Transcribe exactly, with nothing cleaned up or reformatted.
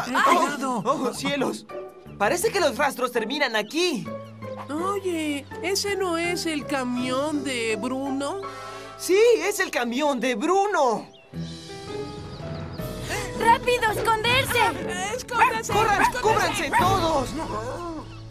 ¡Cuidado! ¡Oh, cielos! Parece que los rastros terminan aquí. Oye, ¿ese no es el camión de Bruno? ¡Sí, es el camión de Bruno! ¡Rápido, esconderse! ¡Escóndase! ¡Corran, escóndase! cúbranse todos!